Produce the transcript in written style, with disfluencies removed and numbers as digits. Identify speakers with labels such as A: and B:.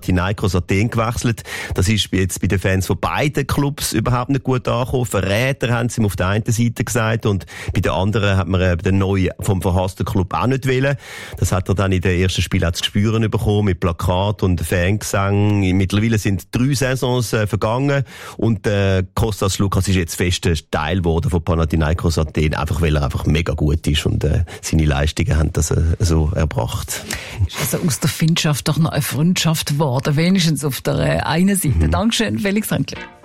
A: Panathinaikos Athen gewechselt. Das ist jetzt bei den Fans von beiden Clubs überhaupt nicht gut angekommen. Verräter haben sie ihm auf der einen Seite gesagt und bei der anderen hat man den neuen vom verhassten Club auch nicht wollen. Das hat er dann in den ersten Spielen zu spüren bekommen mit Plakat und Fangesang. Mittlerweile sind 3 Saisons vergangen und Kostas Lukas ist jetzt fester Teil geworden von Panathinaikos Athen, einfach weil er einfach mega gut ist und seine Leistungen haben das so erbracht.
B: Ist also aus der Findschaft doch noch eine Freundschaft geworden, wenigstens auf der einen Seite. Dankeschön, Felix Röntgen.